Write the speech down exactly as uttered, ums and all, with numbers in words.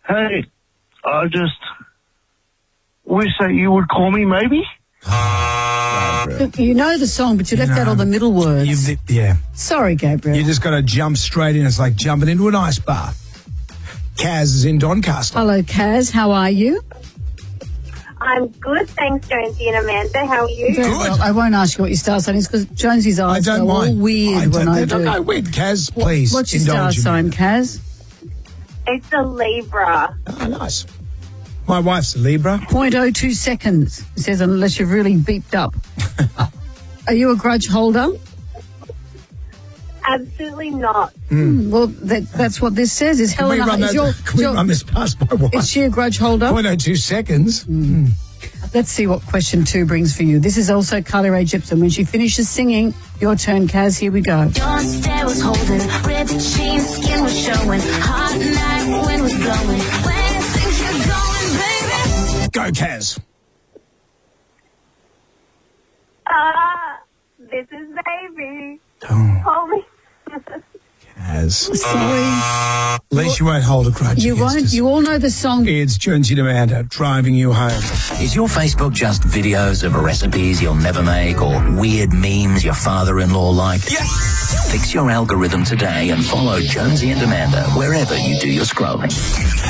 Hey, I just wish that you would call me, maybe. Look, you know the song, but you left No. out all the middle words. You've, yeah. Sorry, Gabriel. You just got to jump straight in. It's like jumping into an ice bath. Kaz is in Doncaster. Hello, Kaz. How are you? I'm good, thanks, Jonesy and Amanda. How are you? Very Good. well. I won't ask you what your star sign is because Jonesy's I eyes don't go mind. all weird I when don't, I don't do. go weird. Kaz, please. What's your star indulge me. sign, Kaz? It's a Libra. Oh, nice. My wife's a Libra. zero point zero two seconds. It says unless you've really beeped up. Are you a grudge holder? Absolutely not. Hmm, well, that, that's what this says. Is Can we, Helena? run, Is, that, your, can we your- run this past my wife? is she a grudge holder? zero point zero two seconds. Mm. Let's see what question two brings for you. This is also Carly Rae Jepsen. When she finishes singing, your turn, Kaz. Here we go. Your stare was holding, red jeans, skin was showing, hot night, wind was blowing. Where you think you're going, baby? Go, Kaz. Ah, this is baby. Oh, Call me. Kaz. Sorry. At least you won't hold a grudge You against won't. us. You all know the song. It's Jonesy and Amanda driving you home. Is your Facebook just videos of recipes you'll never make or weird memes your father-in-law liked? Fix your algorithm today and follow Jonesy and Amanda wherever you do your scrolling.